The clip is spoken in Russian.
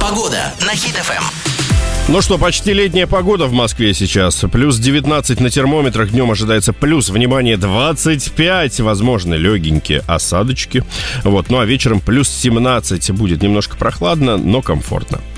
Погода на Хит FM. Ну что, почти летняя погода в Москве сейчас. Плюс 19 на термометрах, днем ожидается плюс, внимание, 25. Возможны легенькие осадочки. Вот, ну а вечером плюс 17. Будет немножко прохладно, но комфортно.